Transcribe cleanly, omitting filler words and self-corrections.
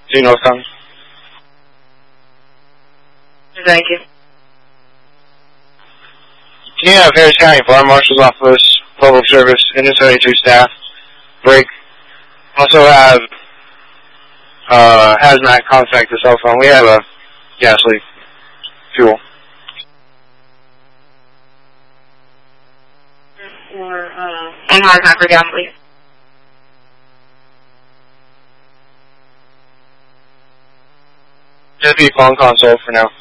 2 Northcom. Thank you. Can you have Harris County Fire Marshal's Office, Public Service, Engine 72 staff break? Also have hazmat contact the cell phone. We have a gas leak. Fuel. And hazmat for gas, please. Just be phone console for now.